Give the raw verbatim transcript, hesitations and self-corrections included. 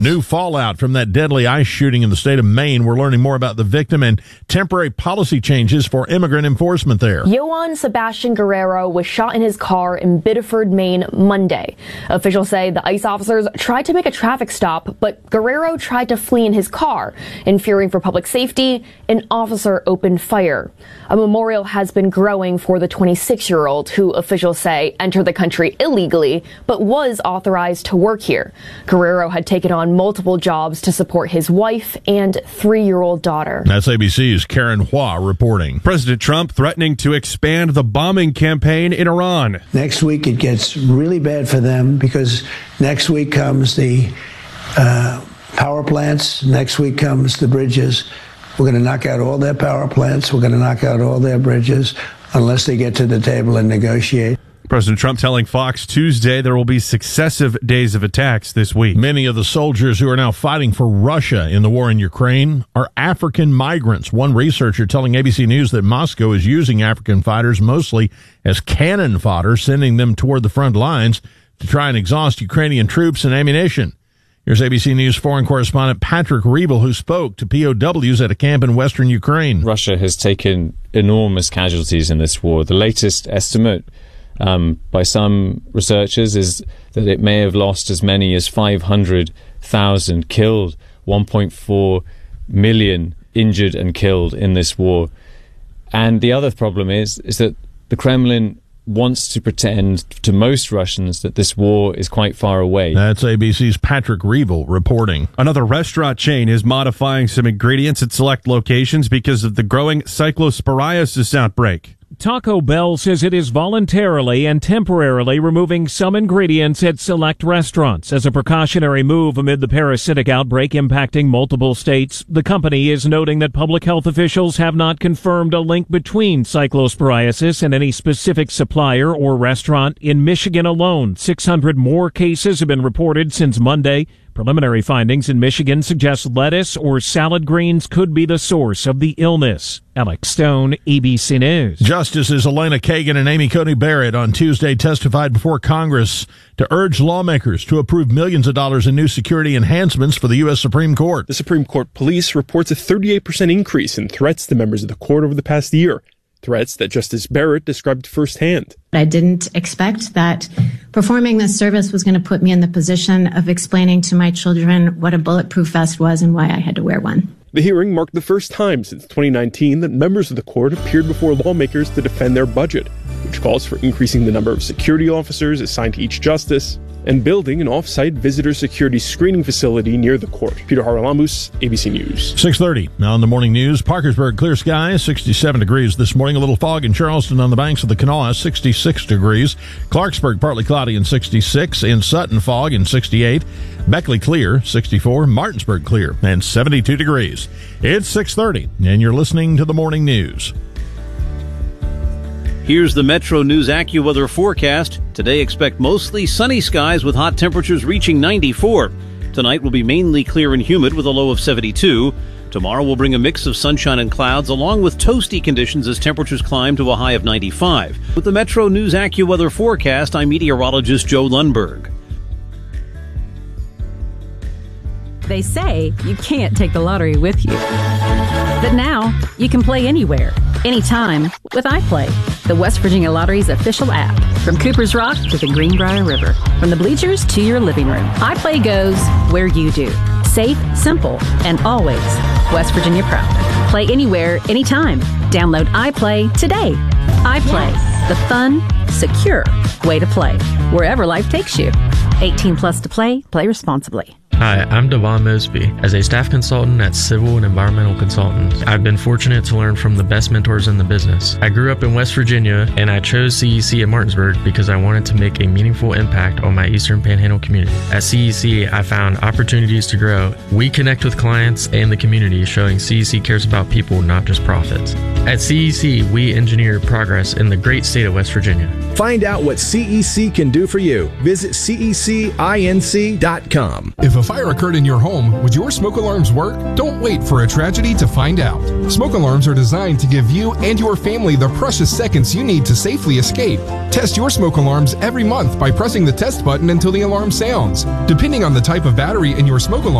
New fallout from that deadly ICE shooting in the state of Maine. We're learning more about the victim and temporary policy changes for immigrant enforcement there. Johann Sebastian Guerrero was shot in his car in Biddeford, Maine, Monday. Officials say the ICE officers tried to make a traffic stop, but Guerrero tried to flee in his car. In fearing for public safety, an officer opened fire. A memorial has been growing for the twenty-six-year-old who officials say entered the country illegally, but was authorized to work here. Guerrero had taken on multiple jobs to support his wife and three-year-old daughter. That's A B C's Karen Hua reporting. President Trump threatening to expand the bombing campaign in Iran. Next week it gets really bad for them because next week comes the uh, power plants. Next week comes the bridges. We're going to knock out all their power plants. We're going to knock out all their bridges unless they get to the table and negotiate. President Trump telling Fox Tuesday there will be successive days of attacks this week. Many of the soldiers who are now fighting for Russia in the war in Ukraine are African migrants. One researcher telling A B C News that Moscow is using African fighters mostly as cannon fodder, sending them toward the front lines to try and exhaust Ukrainian troops and ammunition. Here's A B C News foreign correspondent Patrick Reevell, who spoke to P O Ws at a camp in western Ukraine. Russia has taken enormous casualties in this war. The latest estimate Um, by some researchers is that it may have lost as many as five hundred thousand killed, one point four million injured and killed in this war. And the other problem is, is that the Kremlin wants to pretend to most Russians that this war is quite far away. That's A B C's Patrick Reevell reporting. Another restaurant chain is modifying some ingredients at select locations because of the growing cyclosporiasis outbreak. Taco Bell says it is voluntarily and temporarily removing some ingredients at select restaurants as a precautionary move amid the parasitic outbreak impacting multiple states. The company is noting that public health officials have not confirmed a link between cyclosporiasis and any specific supplier or restaurant. In Michigan alone, six hundred more cases have been reported since Monday. Preliminary findings in Michigan suggest lettuce or salad greens could be the source of the illness. Alex Stone, A B C News. Justices Elena Kagan and Amy Coney Barrett on Tuesday testified before Congress to urge lawmakers to approve millions of dollars in new security enhancements for the U S Supreme Court. The Supreme Court Police reports a thirty-eight percent increase in threats to members of the court over the past year. Threats that Justice Barrett described firsthand. I didn't expect that performing this service was going to put me in the position of explaining to my children what a bulletproof vest was and why I had to wear one. The hearing marked the first time since twenty nineteen that members of the court appeared before lawmakers to defend their budget, which calls for increasing the number of security officers assigned to each justice and building an off-site visitor security screening facility near the court. Peter Haralamus, A B C News. six thirty now in the morning news. Parkersburg, clear skies, sixty-seven degrees this morning. A little fog in Charleston on the banks of the Kanawha, sixty-six degrees. Clarksburg, partly cloudy and sixty-six. In Sutton, fog and sixty-eight. Beckley, clear, sixty-four. Martinsburg, clear and seventy-two degrees. It's six thirty, and you're listening to the morning news. Here's the Metro News AccuWeather forecast. Today, expect mostly sunny skies with hot temperatures reaching ninety-four. Tonight will be mainly clear and humid with a low of seventy-two. Tomorrow will bring a mix of sunshine and clouds along with toasty conditions as temperatures climb to a high of ninety-five. With the Metro News AccuWeather forecast, I'm meteorologist Joe Lundberg. They say you can't take the lottery with you. But now, you can play anywhere, anytime with iPlay, the West Virginia Lottery's official app. From Cooper's Rock to the Greenbrier River, from the bleachers to your living room, iPlay goes where you do. Safe, simple, and always West Virginia proud. Play anywhere, anytime. Download iPlay today. iPlay, yes. The fun, secure way to play, wherever life takes you. eighteen plus to play, play responsibly. Hi, I'm Devon Mosby. As a staff consultant at Civil and Environmental Consultants, I've been fortunate to learn from the best mentors in the business. I grew up in West Virginia, and I chose C E C at Martinsburg because I wanted to make a meaningful impact on my Eastern Panhandle community. At C E C, I found opportunities to grow. We connect with clients and the community, showing C E C cares about people, not just profits. At C E C, we engineer progress in the great state of West Virginia. Find out what C E C can do for you. Visit C E C inc dot com. If a fire occurred in your home, would your smoke alarms work? Don't wait for a tragedy to find out. Smoke alarms are designed to give you and your family the precious seconds you need to safely escape. Test your smoke alarms every month by pressing the test button until the alarm sounds. Depending on the type of battery in your smoke alarm,